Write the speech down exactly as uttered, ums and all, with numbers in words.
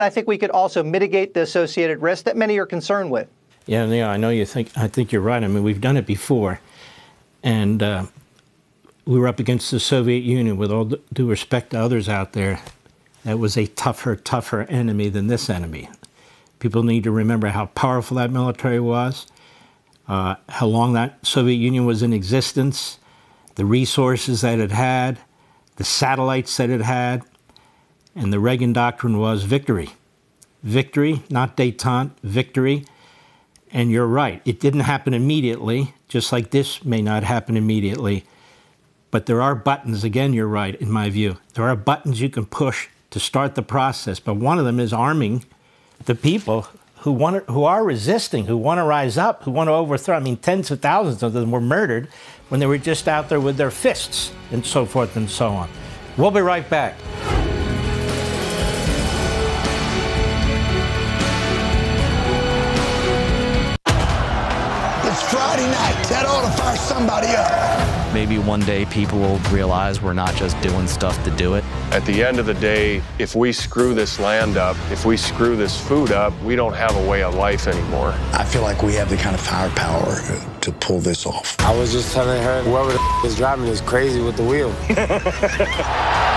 I think we could also mitigate the associated risk that many are concerned with. Yeah, yeah, I know you think, I think you're right. I mean, we've done it before. And uh, we were up against the Soviet Union. With all due respect to others out there, that was a tougher, tougher enemy than this enemy. People need to remember how powerful that military was, uh, how long that Soviet Union was in existence, the resources that it had, the satellites that it had. And the Reagan doctrine was victory. Victory, not détente, victory. And you're right, it didn't happen immediately, just like this may not happen immediately. But there are buttons, again, you're right, in my view. There are buttons you can push to start the process, but one of them is arming the people who want to, who are resisting, who want to rise up, who want to overthrow. I mean, tens of thousands of them were murdered when they were just out there with their fists and so forth and so on. We'll be right back. Friday night, that ought to fire somebody up. Maybe one day people will realize we're not just doing stuff to do it. At the end of the day, if we screw this land up, if we screw this food up, we don't have a way of life anymore. I feel like we have the kind of firepower to pull this off. I was just telling her, whoever the is driving is crazy with the wheel.